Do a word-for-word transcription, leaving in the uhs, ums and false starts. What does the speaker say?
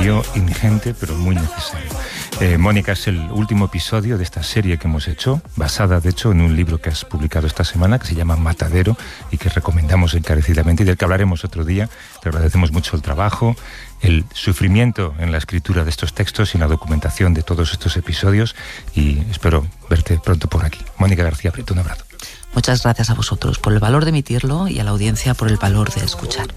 cambio ingente, pero muy necesario. Eh, Mónica, es el último episodio de esta serie que hemos hecho, basada de hecho en un libro que has publicado esta semana, que se llama Matadero, y que recomendamos encarecidamente y del que hablaremos otro día. Te agradecemos mucho el trabajo, el sufrimiento en la escritura de estos textos y en la documentación de todos estos episodios, y espero verte pronto por aquí. Mónica García Prieto, un abrazo. Muchas gracias a vosotros por el valor de emitirlo y a la audiencia por el valor de escuchar.